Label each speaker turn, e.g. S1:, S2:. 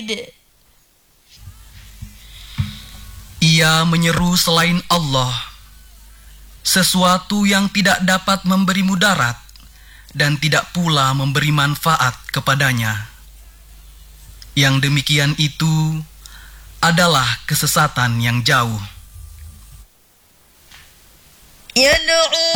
S1: Ia menyeru selain Allah, sesuatu yang tidak dapat memberi mudarat dan tidak pula memberi manfaat kepadanya. Yang demikian itu adalah kesesatan yang jauh.
S2: Yad'u